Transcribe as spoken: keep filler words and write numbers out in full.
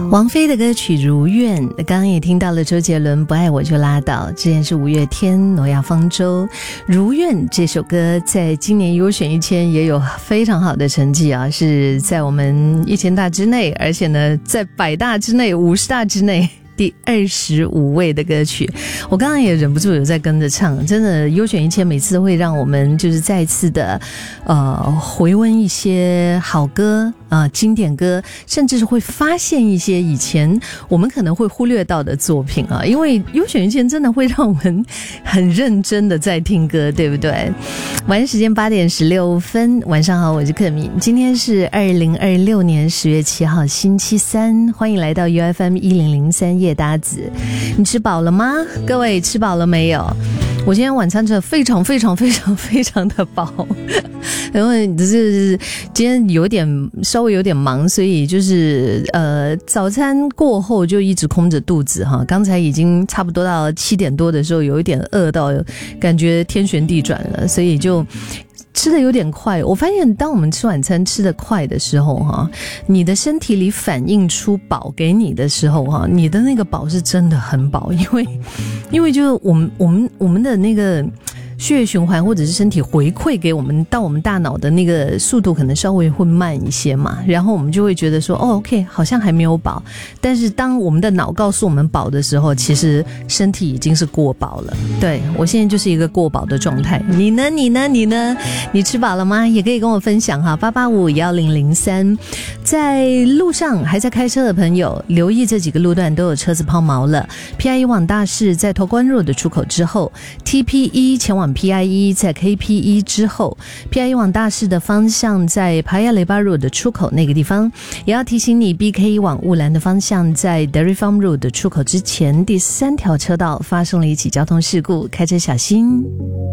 王菲的歌曲《如愿》，刚刚也听到了周杰伦《不爱我就拉倒》，之前是五月天《诺亚方舟》。《如愿》这首歌在今年优选一千也有非常好的成绩啊，是在我们一千大之内，而且呢在百大之内、五十大之内第二十五位的歌曲。我刚刚也忍不住有在跟着唱，真的优选一千每次会让我们就是再次的呃回温一些好歌啊、呃、经典歌，甚至是会发现一些以前我们可能会忽略到的作品啊，因为优选一千真的会让我们很认真的在听歌，对不对？晚上时间八点十六分，晚上好，我是克敏，今天是二零二六年十月七号星期三，欢迎来到 U F M 一零零三夜搭子。你吃饱了吗？各位吃饱了没有？我今天晚餐吃得非常非常非常非常的饱，因为就是今天有点稍微有点忙，所以就是呃早餐过后就一直空着肚子哈。刚才已经差不多到七点多的时候，有一点饿到感觉天旋地转了，所以就吃的有点快。我发现当我们吃晚餐吃的快的时候哈，你的身体里反映出饱给你的时候哈，你的那个饱是真的很饱，因为因为就是我们我们我们的那个血液循环或者是身体回馈给我们到我们大脑的那个速度可能稍微会慢一些嘛，然后我们就会觉得说哦 OK 好像还没有饱，但是当我们的脑告诉我们饱的时候，其实身体已经是过饱了。对，我现在就是一个过饱的状态，你呢你呢你呢你吃饱了吗？也可以跟我分享哈，八八五一零零三。在路上还在开车的朋友留意这几个路段都有车子抛锚了。 P I E 往大市在投关路的出口之后， T P E 前往P I E 在 K P E 之后， P I E 往大市的方向在帕亚雷巴路的出口那个地方，也要提醒你 B K E 往雾兰的方向在 Dairy Farm Road 的出口之前第三条车道发生了一起交通事故，开车小心。